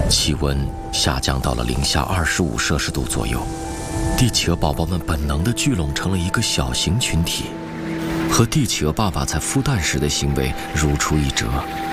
气温下降到了-25°C左右，帝企鹅宝宝们本能地聚拢成了一个小型群体，和帝企鹅爸爸在孵蛋时的行为如出一辙。